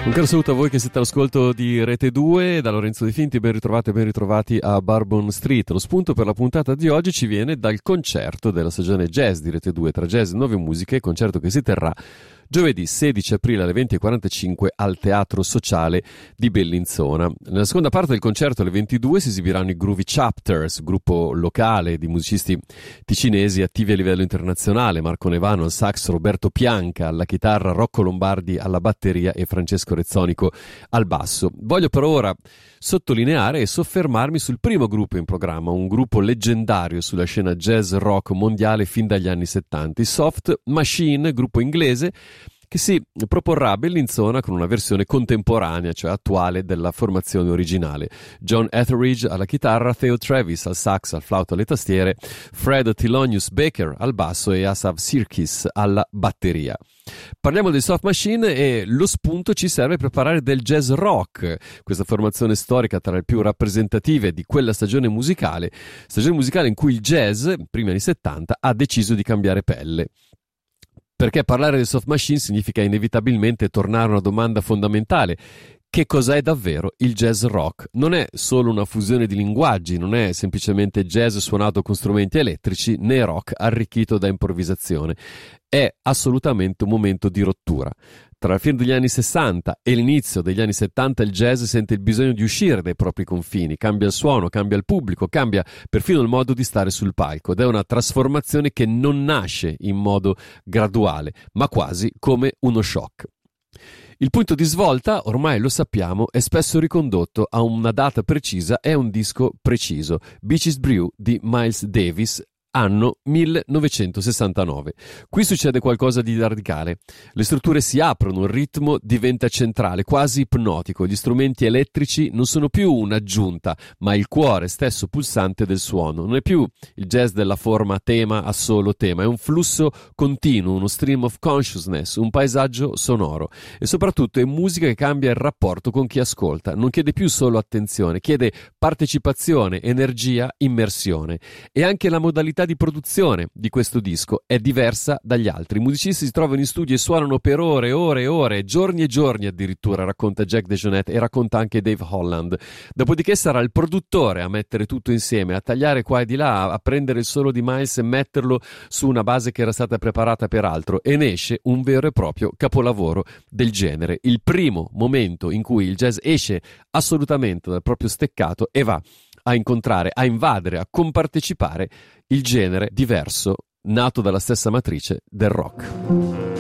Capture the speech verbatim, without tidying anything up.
Un caro saluto a voi che siete all'ascolto di Rete due, da Lorenzo De Finti, ben ritrovati e ben ritrovati a Bourbon Street. Lo spunto per la puntata di oggi ci viene dal concerto della stagione jazz di Rete due, tra jazz e nuove musiche, concerto che si terrà giovedì sedici aprile alle venti e quarantacinque al Teatro Sociale di Bellinzona. Nella seconda parte del concerto alle ventidue si esibiranno i Groovy Chapters, gruppo locale di musicisti ticinesi attivi a livello internazionale, Marco Nevano al sax, Roberto Pianca alla chitarra, Rocco Lombardi alla batteria e Francesco Rezzonico al basso. Voglio per ora sottolineare e soffermarmi sul primo gruppo in programma, un gruppo leggendario sulla scena jazz rock mondiale fin dagli anni settanta, i Soft Machine, gruppo inglese che si proporrà a Bellinzona con una versione contemporanea, cioè attuale, della formazione originale. John Etheridge alla chitarra, Theo Travis al sax, al flauto, alle tastiere, Fred Thelonious Baker al basso e Asaf Sirkis alla batteria. Parliamo dei Soft Machine e lo spunto ci serve per parlare del jazz rock, questa formazione storica tra le più rappresentative di quella stagione musicale, stagione musicale in cui il jazz, primi anni settanta, ha deciso di cambiare pelle. Perché parlare dei Soft Machine significa inevitabilmente tornare a una domanda fondamentale. Che cos'è davvero il jazz rock? Non è solo una fusione di linguaggi, non è semplicemente jazz suonato con strumenti elettrici, né rock arricchito da improvvisazione. È assolutamente un momento di rottura. Tra la fine degli anni sessanta e l'inizio degli anni settanta il jazz sente il bisogno di uscire dai propri confini, cambia il suono, cambia il pubblico, cambia perfino il modo di stare sul palco ed è una trasformazione che non nasce in modo graduale, ma quasi come uno shock. Il punto di svolta, ormai lo sappiamo, è spesso ricondotto a una data precisa e a un disco preciso, Beaches Brew di Miles Davis, anno millenovecentosessantanove. Qui succede qualcosa di radicale. Le strutture si aprono, il ritmo diventa centrale, quasi ipnotico. Gli strumenti elettrici non sono più un'aggiunta, ma il cuore stesso pulsante del suono. Non è più il jazz della forma tema a solo tema, è un flusso continuo, uno stream of consciousness, un paesaggio sonoro. E soprattutto è musica che cambia il rapporto con chi ascolta. Non chiede più solo attenzione, chiede partecipazione, energia, immersione. E anche la modalità di produzione di questo disco è diversa dagli altri. I musicisti si trovano in studio e suonano per ore, ore, ore, giorni e giorni addirittura, racconta Jack DeJohnette e racconta anche Dave Holland. Dopodiché sarà il produttore a mettere tutto insieme, a tagliare qua e di là, a prendere il solo di Miles e metterlo su una base che era stata preparata per altro e ne esce un vero e proprio capolavoro del genere. Il primo momento in cui il jazz esce assolutamente dal proprio steccato e va a incontrare, a invadere, a compartecipare il genere diverso nato dalla stessa matrice del rock.